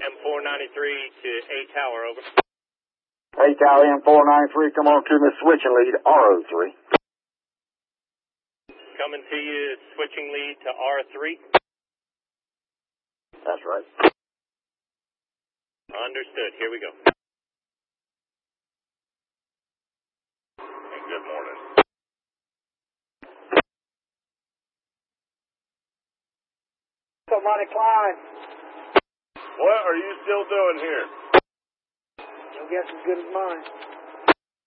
M493 to A Tower, over. A Tower M493, come on to me, switching lead, RO3. Coming to you, switching lead to R3. That's right. Understood, here we go. And good morning. Somebody climb. What are you still doing here? Your guess is as good as mine.